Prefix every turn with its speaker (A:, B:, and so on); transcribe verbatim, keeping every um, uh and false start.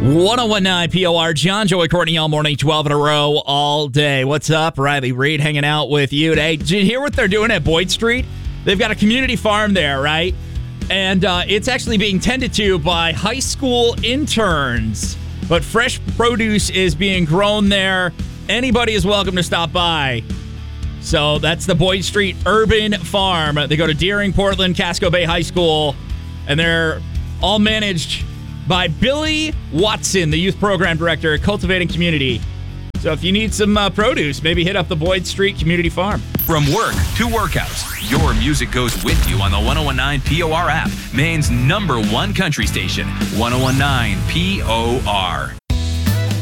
A: ten nineteen P O R, John, Joey, Courtney, all morning, twelve in a row, all day. What's up? Riley Reed hanging out with you today. Did you hear what they're doing at Boyd Street? They've got a community farm there, right? And uh, it's actually being tended to by high school interns. But fresh produce is being grown there. Anybody is welcome to stop by. So that's the Boyd Street Urban Farm. They go to Deering, Portland, Casco Bay High School, and they're all managed by Billy Watson, the youth program director at Cultivating Community. So if you need some uh, produce, maybe hit up the Boyd Street Community Farm.
B: From work to workouts, your music goes with you on the ten nineteen P O R app, Maine's number one country station, ten nineteen P O R.